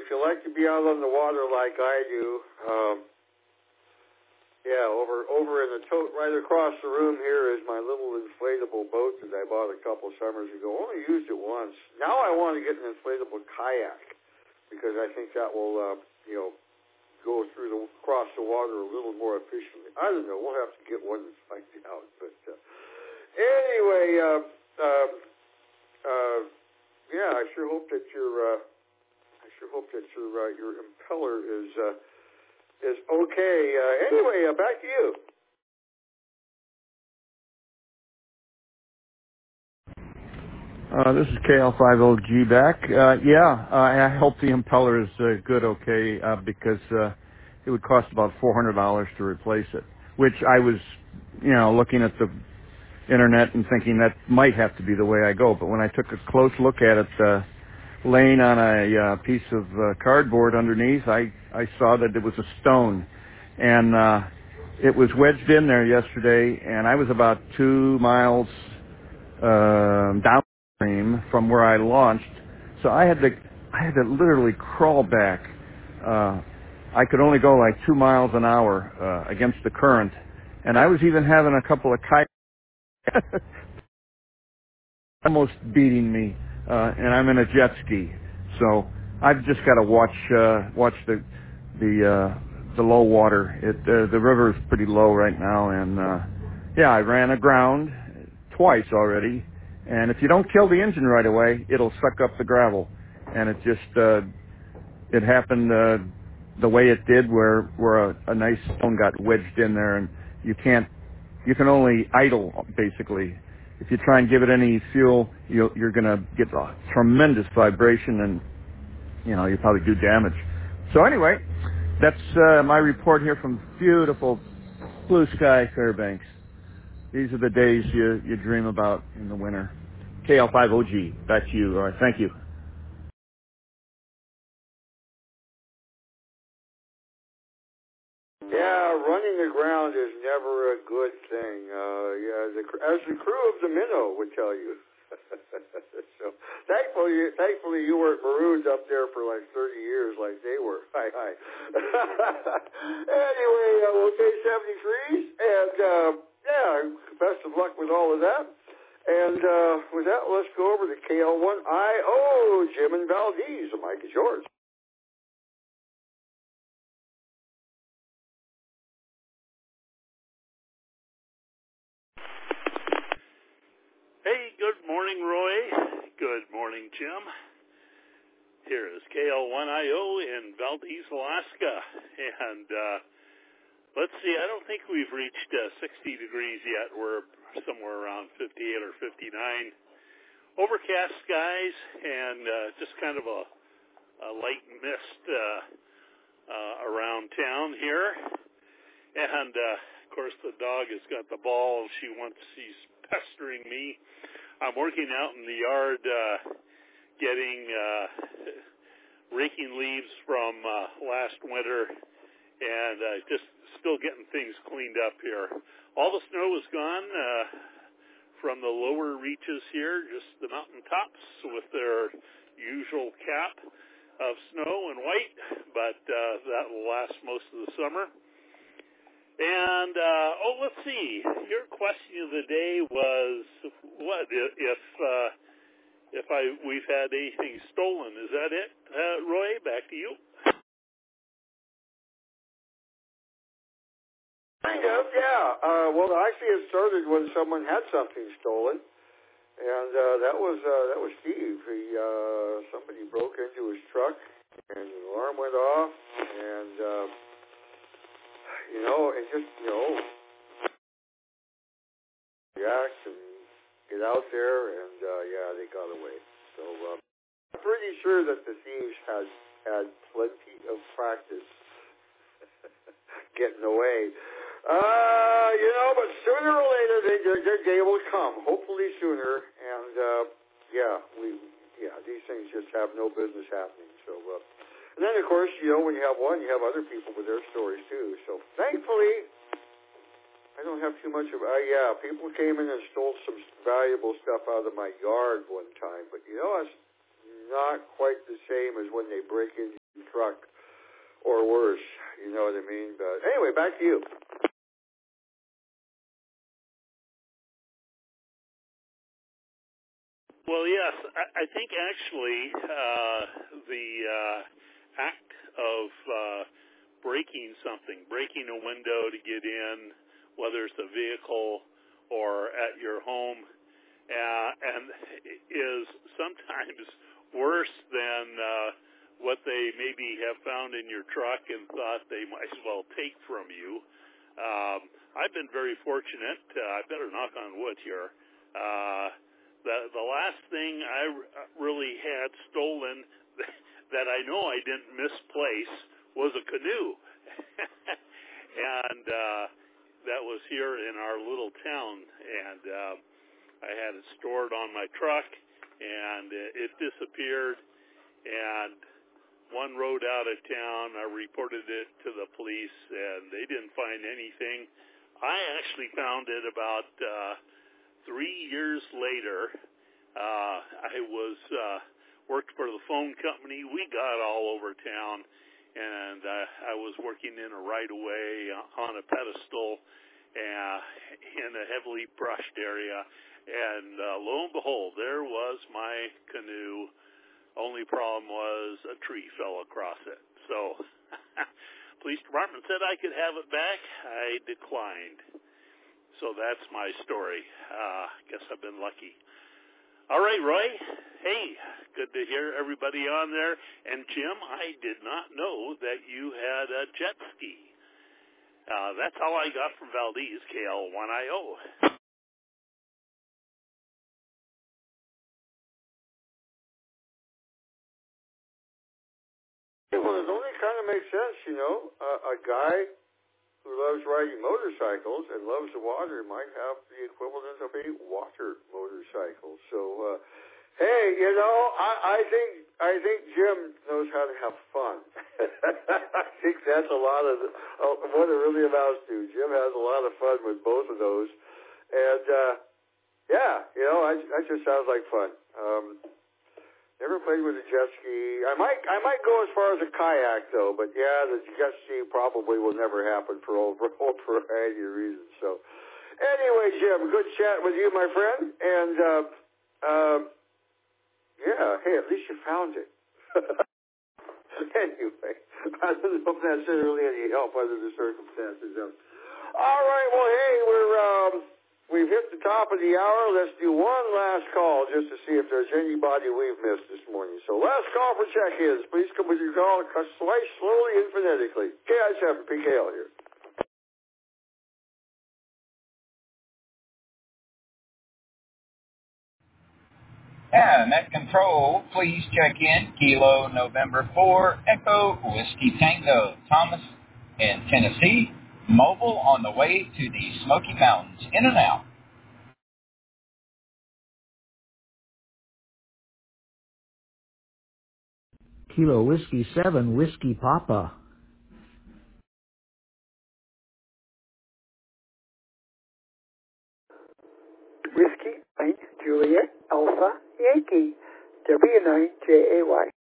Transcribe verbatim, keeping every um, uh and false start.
if you like to be out on the water like I do, um, yeah, over over in the tote right across the room here is my little inflatable boat that I bought a couple summers ago. Only used it once. Now I want to get an inflatable kayak because I think that will, uh, you know, go through the across the water a little more efficiently. I don't know. We'll have to get one and find out. But uh, anyway, uh, uh, uh, yeah, I sure hope that your uh, I sure hope that your uh, your impeller is uh, is okay. Uh, anyway, uh, back to you. Uh, this is K L five O G back. Uh, yeah, uh, I hope the impeller is uh, good, okay, uh, because uh, it would cost about four hundred dollars to replace it, which I was, you know, looking at the internet and thinking that might have to be the way I go. But when I took a close look at it, uh, laying on a uh, piece of uh, cardboard underneath, I, I saw that it was a stone. And uh, it was wedged in there yesterday, and I was about two miles uh, downstream from where I launched. So I had to, I had to literally crawl back. Uh, I could only go like two miles an hour uh, against the current. And I was even having a couple of kayaks almost beating me, uh, and I'm in a jet ski. So I've just got to watch uh, watch the the uh, the low water. It uh, the river is pretty low right now, and uh, yeah, I ran aground twice already. And if you don't kill the engine right away, it'll suck up the gravel. And it just uh, it happened uh, the way it did, where where a, a nice stone got wedged in there, and you can't. You can only idle, basically. If you try and give it any fuel, you'll, you're going to get a tremendous vibration, and you know you probably do damage. So anyway, that's uh, my report here from beautiful blue sky Fairbanks. These are the days you you dream about in the winter. K L five O G, back to you. All right, thank you. Yeah, running aground is never a good thing. Uh, yeah, the, as the crew of the Minnow would tell you. So thankfully, thankfully you weren't marooned up there for like thirty years like they were. Hi, hi. Anyway, uh, okay, seventy-threes, and uh, yeah, best of luck with all of that. And uh, with that, let's go over to K L one I O, Jim and Valdez. The mic is yours. Hey, good morning, Roy. Good morning, Jim. Here is K L one I O in Valdez, Alaska. And uh, let's see, I don't think we've reached uh, sixty degrees yet. We're somewhere around fifty-eight or fifty-nine. Overcast skies and uh, just kind of a, a light mist uh, uh, around town here. And, uh, of course, the dog has got the ball. She wants, she's pestering me. I'm working out in the yard uh, getting, uh, raking leaves from uh, last winter and uh, just still getting things cleaned up here. All the snow is gone uh, from the lower reaches here, just the mountain tops with their usual cap of snow and white, but uh, that will last most of the summer. And, uh, oh, let's see. Your question of the day was, what, if uh, if I we've had anything stolen. Is that it, uh, Roy? Back to you. Kind of, yeah. Uh, well, actually, it started when someone had something stolen, and uh, that was uh, that was Steve. He uh, somebody broke into his truck, and the alarm went off, and uh, you know, and just you know, react and get out there, and uh, yeah, they got away. So uh, I'm pretty sure that the thieves had had plenty of practice getting away. Uh, you know, but sooner or later, they, their, their day will come. Hopefully sooner. And, uh, yeah, we, yeah, these things just have no business happening. So, uh, and then, of course, you know, when you have one, you have other people with their stories, too. So, thankfully, I don't have too much of, uh, yeah, people came in and stole some valuable stuff out of my yard one time. But, you know, it's not quite the same as when they break into truck or worse. You know what I mean? But anyway, back to you. Well, yes, I, I think actually uh, the uh, act of uh, breaking something, breaking a window to get in, whether it's a vehicle or at your home, uh, and is sometimes worse than uh, what they maybe have found in your truck and thought they might as well take from you. Um, I've been very fortunate. Uh, I better knock on wood here. Uh, the the last thing I r- really had stolen that I know I didn't misplace was a canoe, and uh, that was here in our little town, and uh, I had it stored on my truck, and it, it disappeared, and one road out of town, I reported it to the police, and they didn't find anything. I actually found it about uh, three years later. Uh, I was uh, worked for the phone company. We got all over town, and uh, I was working in a right-of-way on a pedestal uh, in a heavily brushed area, and uh, lo and behold, there was my canoe. Only problem was a tree fell across it. So, police department said I could have it back. I declined. So that's my story. Uh, guess I've been lucky. All right, Roy. Hey, good to hear everybody on there. And Jim, I did not know that you had a jet ski. Uh, that's all I got from Valdez, K L one I O. Well, it only kind of makes sense, you know. Uh, a guy who loves riding motorcycles and loves the water might have the equivalent of a water motorcycle. So, uh, hey, you know, I, I think I think Jim knows how to have fun. I think that's a lot of the, uh, what it really amounts to. Jim has a lot of fun with both of those, and uh, yeah, you know, I, that just sounds like fun. Um, Never played with a jet ski. I might I might go as far as a kayak, though, but yeah, the jet ski probably will never happen for all for all variety of reasons. So, anyway, Jim, good chat with you, my friend. And, uh, um, yeah, hey, at least you found it. Anyway, I don't know if that's really any help under the circumstances. All right, well, hey, we're... Um, We've hit the top of the hour. Let's do one last call just to see if there's anybody we've missed this morning. So last call for check-ins. Please come with your call. Slice slowly and phonetically. K I seven P K L here. Yeah, Net Control, please check in. Kilo November four, Echo Whiskey Tango. Thomas in Tennessee. Mobile on the way to the Smoky Mountains. In and out. Kilo Whiskey seven, Whiskey Papa. Whiskey nine, Juliet, Alpha, Yankee, W nine J A Y.